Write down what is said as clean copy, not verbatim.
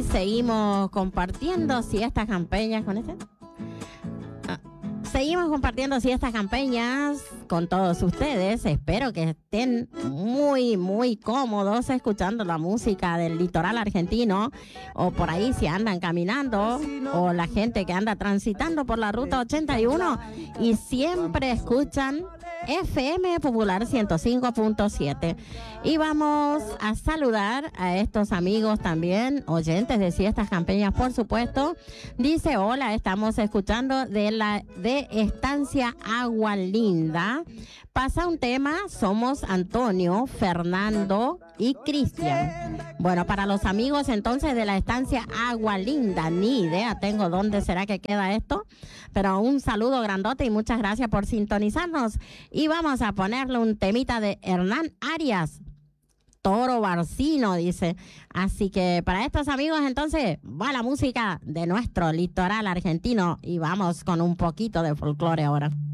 seguimos compartiendo si estas campañas con este. Seguimos compartiendo si estas campañas con todos ustedes. Espero que estén muy, muy cómodos escuchando la música del litoral argentino, o por ahí si andan caminando, o la gente que anda transitando por la ruta 81 y siempre escuchan FM Popular 105.7. Y vamos a saludar a estos amigos también, oyentes de Siestas Campeñas, por supuesto. Dice: hola, estamos escuchando de Estancia Agua Linda. Pasa un tema, somos Antonio, Fernando y Cristian. Bueno, para los amigos entonces de la Estancia Agua Linda, ni idea tengo dónde será que queda esto, pero un saludo grandote y muchas gracias por sintonizarnos. Y vamos a ponerle un temita de Hernán Arias, Toro Barcino, dice. Así que para estos amigos entonces va la música de nuestro litoral argentino y vamos con un poquito de folclore ahora.